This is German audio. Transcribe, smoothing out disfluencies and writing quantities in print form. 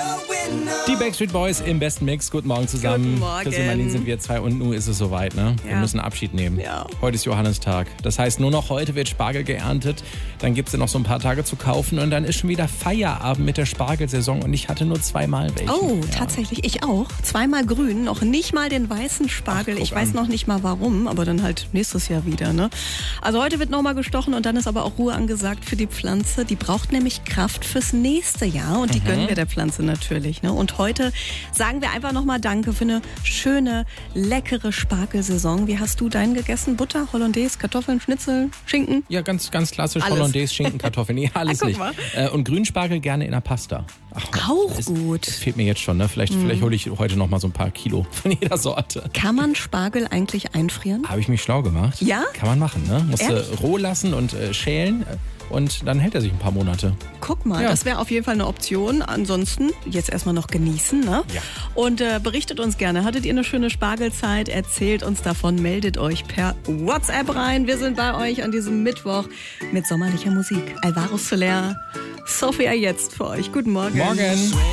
Die Backstreet Boys im besten Mix. Guten Morgen zusammen. Guten Morgen. Chris und Marlene sind wir 2 und nun ist es soweit, ne? Wir Ja. müssen Abschied nehmen. Ja. Heute ist Johannistag. Das heißt, nur noch heute wird Spargel geerntet. Dann gibt es noch so ein paar Tage zu kaufen und dann ist schon wieder Feierabend mit der Spargelsaison und ich hatte nur 2-mal welchen. Oh, Ja. tatsächlich, ich auch. 2-mal grün, noch nicht mal den weißen Spargel. Ach, guck Ich weiß an. noch nicht mal warum, aber dann halt nächstes Jahr wieder, ne? Also heute wird nochmal gestochen und dann ist aber auch Ruhe angesagt für die Pflanze. Die braucht nämlich Kraft fürs nächste Jahr und die gönnen wir der Pflanze natürlich, ne? Und heute sagen wir einfach nochmal Danke für eine schöne, leckere Spargelsaison. Wie hast du deinen gegessen? Butter, Hollandaise, Kartoffeln, Schnitzel, Schinken? Ja, ganz klassisch. Alles. Hollandaise, Schinken, Kartoffeln. Nee, alles Guck nicht. mal. Und Grünspargel gerne in der Pasta. Ach, Auch das gut. fehlt mir jetzt schon, ne? Vielleicht hole ich heute noch mal so ein paar Kilo von jeder Sorte. Kann man Spargel eigentlich einfrieren? Habe ich mich schlau gemacht? Ja? Kann man machen, ne? Musst du Ehrlich? roh lassen und schälen und dann hält er sich ein paar Monate. Guck mal, Ja. das wäre auf jeden Fall eine Option. Ansonsten jetzt erstmal noch genießen, ne? Ja. Und berichtet uns gerne. Hattet ihr eine schöne Spargelzeit? Erzählt uns davon. Meldet euch per WhatsApp rein. Wir sind bei euch an diesem Mittwoch mit sommerlicher Musik. Alvaro Soler, Sophia jetzt für euch. Guten Morgen. Morgen.